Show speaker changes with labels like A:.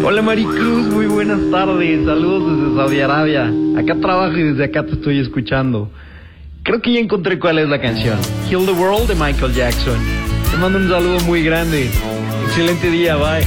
A: Hola Maricruz, muy buenas tardes. Saludos desde Saudi Arabia. Acá trabajo y desde acá te estoy escuchando. Creo que ya encontré cuál es la canción. Heal the World de Michael Jackson. Te mando un saludo muy grande. Excelente día, bye.